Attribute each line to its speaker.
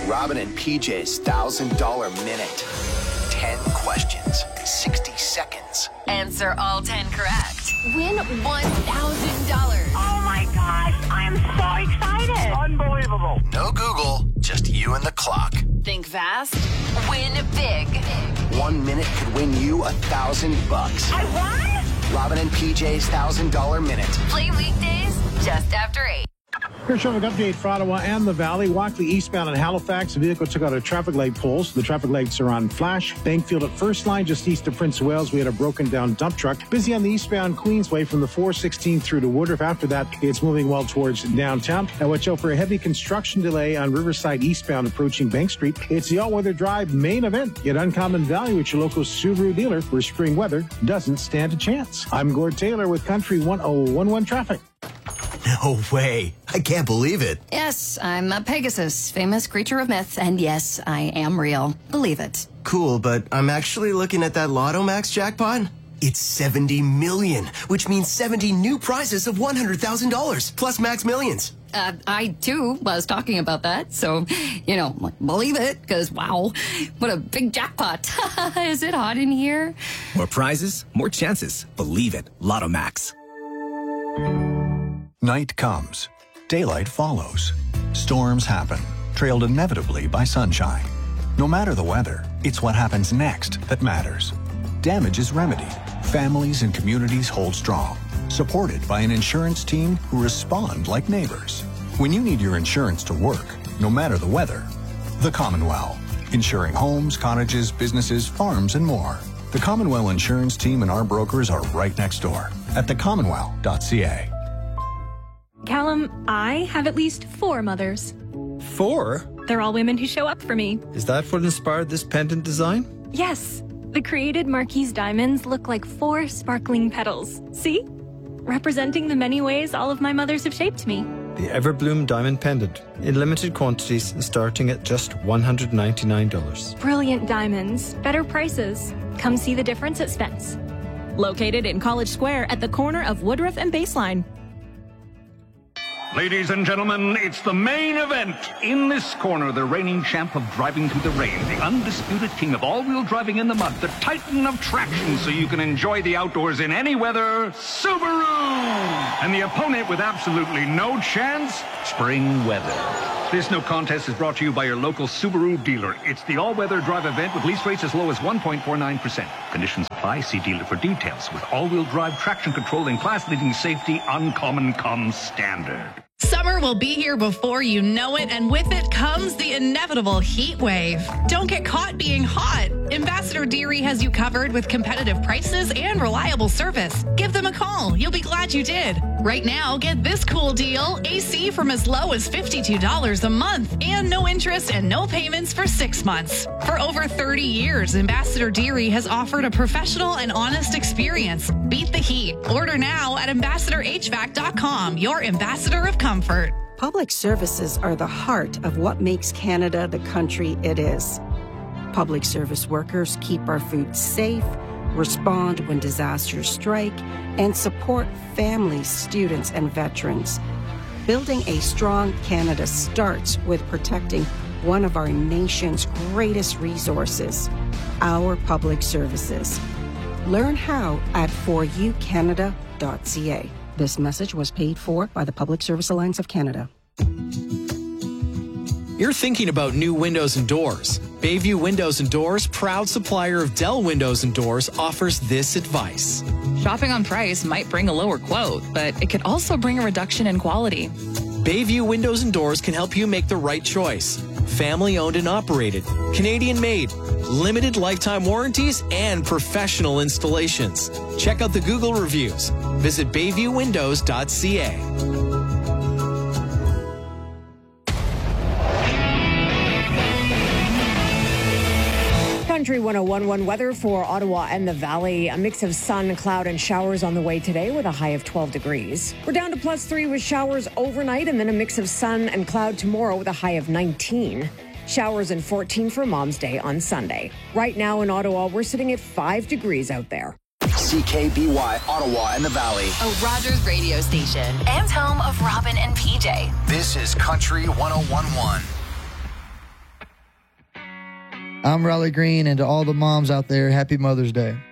Speaker 1: Robin and PJ's $1,000 minute. 10 questions, 60 seconds.
Speaker 2: Answer all 10 correct. Win $1,000.
Speaker 3: Oh my gosh, I'm so excited.
Speaker 1: Unbelievable. No Google, just you and the clock.
Speaker 2: Think fast, win big.
Speaker 1: 1 minute could win you $1,000.
Speaker 3: I won?
Speaker 1: Robin and PJ's $1,000 minute.
Speaker 2: Play weekdays just after 8.
Speaker 4: Here's a traffic update for Ottawa and the Valley. Walkley eastbound in Halifax, a vehicle took out a traffic light pole, so the traffic lights are on flash. Bankfield at First Line, just east of Prince of Wales, we had a broken down dump truck. Busy on the eastbound Queensway from the 416 through to Woodruff. After that, it's moving well towards downtown. And watch out for a heavy construction delay on Riverside eastbound approaching Bank Street. It's the all-weather drive main event. Get uncommon value at your local Subaru dealer where spring weather doesn't stand a chance. I'm Gord Taylor with Country 1011 Traffic.
Speaker 5: No way. I can't believe it.
Speaker 6: Yes, I'm a Pegasus, famous creature of myth, and yes, I am real. Believe it.
Speaker 5: Cool, but I'm actually looking at that Lotto Max jackpot. It's 70 million, which means 70 new prizes of $100,000 plus Max Millions.
Speaker 6: I, too, was talking about that, so, believe it, because, wow, what a big jackpot. Is it hot in here?
Speaker 7: More prizes, more chances. Believe it. Lotto Max.
Speaker 8: Night comes. Daylight follows. Storms happen, trailed inevitably by sunshine. No matter the weather, it's what happens next that matters. Damage is remedied. Families and communities hold strong. Supported by an insurance team who respond like neighbors. When you need your insurance to work, no matter the weather, the Commonwealth. Insuring homes, cottages, businesses, farms, and more. The Commonwealth Insurance Team and our brokers are right next door at thecommonwealth.ca.
Speaker 9: Callum, I have at least 4 mothers.
Speaker 10: 4?
Speaker 9: They're all women who show up for me.
Speaker 10: Is that what inspired this pendant design?
Speaker 9: Yes. The created Marquise diamonds look like 4 sparkling petals. See? Representing the many ways all of my mothers have shaped me.
Speaker 10: The Everbloom diamond pendant, in limited quantities and starting at just $199.
Speaker 9: Brilliant diamonds, better prices. Come see the difference at Spence.
Speaker 11: Located in College Square at the corner of Woodruff and Baseline.
Speaker 12: Ladies and gentlemen, it's the main event. In this corner, the reigning champ of driving through the rain, the undisputed king of all-wheel driving in the mud, the titan of traction so you can enjoy the outdoors in any weather, Subaru! And the opponent with absolutely no chance, spring weather. This no contest is brought to you by your local Subaru dealer. It's the all-weather drive event with lease rates as low as 1.49%. Conditions apply. See dealer for details. With all-wheel drive traction control and class-leading safety, Uncommon comes standard.
Speaker 13: Summer will be here before you know it, and with it comes the inevitable heat wave. Don't get caught being hot. Ambassador Deary has you covered with competitive prices and reliable service. Give them a call. You'll be glad you did. Right now, get this cool deal. AC from as low as $52 a month and no interest and no payments for 6 months. For over 30 years, Ambassador Deary has offered a professional and honest experience. Beat the heat. Order now at ambassadorhvac.com, your ambassador of comfort.
Speaker 14: Public services are the heart of what makes Canada the country it is. Public service workers keep our food safe, respond when disasters strike, and support families, students, and veterans. Building a strong Canada starts with protecting one of our nation's greatest resources, our public services. Learn how at foryoucanada.ca. This message was paid for by the Public Service Alliance of Canada.
Speaker 15: You're thinking about new windows and doors. Bayview Windows and Doors, proud supplier of Dell Windows and Doors, offers this advice.
Speaker 16: Shopping on price might bring a lower quote, but it could also bring a reduction in quality.
Speaker 15: Bayview Windows and Doors can help you make the right choice. Family owned and operated, Canadian made, limited lifetime warranties, and professional installations. Check out the Google reviews. Visit bayviewwindows.ca.
Speaker 17: Country 1011 weather for Ottawa and the Valley. A mix of sun, cloud, and showers on the way today with a high of 12 degrees. We're down to +3 with showers overnight and then a mix of sun and cloud tomorrow with a high of 19. Showers and 14 for Mom's Day on Sunday. Right now in Ottawa, we're sitting at 5 degrees out there.
Speaker 1: CKBY, Ottawa and the Valley.
Speaker 2: A Rogers radio station and home of Robin and PJ.
Speaker 1: This is Country 1011.
Speaker 18: I'm Riley Green, and to all the moms out there, happy Mother's Day.